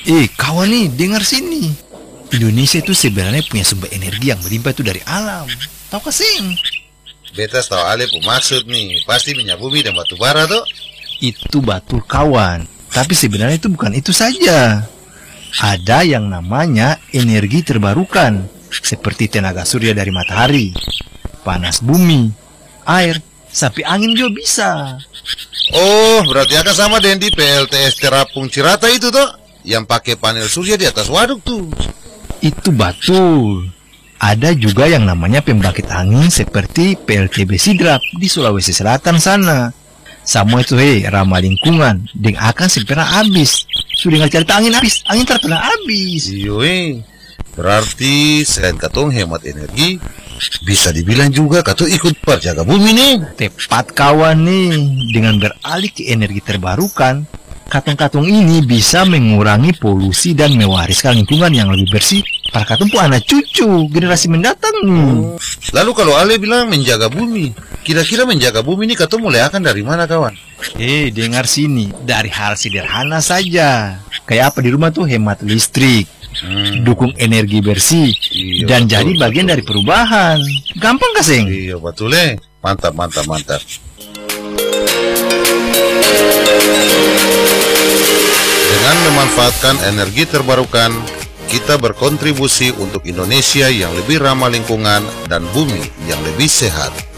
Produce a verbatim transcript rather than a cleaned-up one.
Eh, kawan nih, dengar sini. Indonesia itu sebenarnya punya sumber energi yang berlimpah itu dari alam. Tahu kasing? Beta tahu ale pu maksud nih, pasti minyak bumi dan batu bara tuh. Itu betul kawan. Tapi sebenarnya itu bukan itu saja. Ada yang namanya energi terbarukan, seperti tenaga surya dari matahari, panas bumi, air, sampai angin juga bisa. Oh, berarti akan sama dengan di P L T S Terapung Cirata itu tuh, yang pakai panel surya di atas waduk tuh. Itu betul. Ada juga yang namanya pembangkit angin seperti P L T B Sidrap di Sulawesi Selatan sana. Semua itu hei, ramah lingkungan, dan akan segera habis. Sudah nggak cerita angin habis, angin tak pernah habis. Iyo, eh. Berarti selain katong hemat energi, bisa dibilang juga katong ikut perjaga bumi nih. Tepat kawan nih, dengan beralih ke energi terbarukan, katong-katong ini bisa mengurangi polusi dan mewariskan lingkungan yang lebih bersih para katong pun anak cucu generasi mendatang nih. Lalu kalau Ale bilang menjaga bumi, kira-kira menjaga bumi ini katong mulai akan dari mana kawan? Eh, dengar sini, dari hal sederhana saja. Kayak apa di rumah tuh hemat listrik, hmm. dukung energi bersih, iya, dan betul, jadi bagian betul. dari perubahan. Gampang kasing? Iya betul eh, mantap mantap mantap. Dengan memanfaatkan energi terbarukan, kita berkontribusi untuk Indonesia yang lebih ramah lingkungan dan bumi yang lebih sehat.